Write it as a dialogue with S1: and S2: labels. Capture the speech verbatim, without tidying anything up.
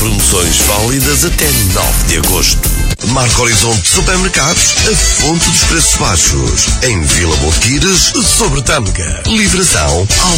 S1: Promoções válidas até nove de agosto. Marco Horizonte Supermercados, a fonte dos preços baixos. Em Vila Boquires, sobre Tâmega. Livração ao